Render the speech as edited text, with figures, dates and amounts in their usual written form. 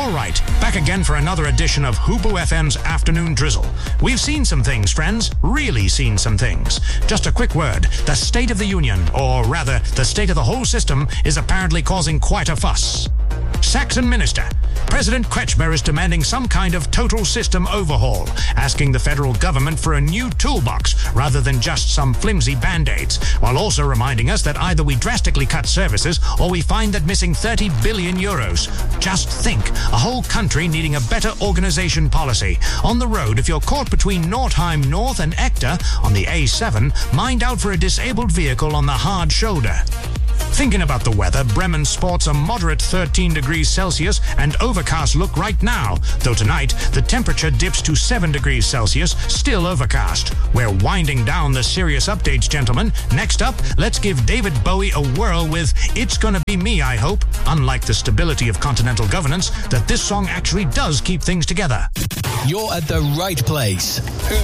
All right, back again for another edition of Hubu FM's Afternoon Drizzle. We've seen some things, friends, really seen some things. Just a quick word, the State of the Union, or rather, the state of the whole system, is apparently causing quite a fuss. Saxon Minister. President Kretschmer is demanding some kind of total system overhaul, asking the federal government for a new toolbox rather than just some flimsy band-aids, while also reminding us that either we drastically cut services or we find that missing 30 billion euros. Just think, a whole country needing a better organization policy. On the road, if you're caught between Nordheim North and Ector on the A7, mind out for a disabled vehicle on the hard shoulder. Thinking about the weather, Bremen sports a moderate 13 degrees Celsius and overcast look right now, though tonight the temperature dips to 7 degrees Celsius, still overcast. We're winding down the serious updates, gentlemen. Next up, let's give David Bowie a whirl with It's Gonna Be Me, I Hope. Unlike the stability of continental governance, that this song actually does keep things together. You're at the right place.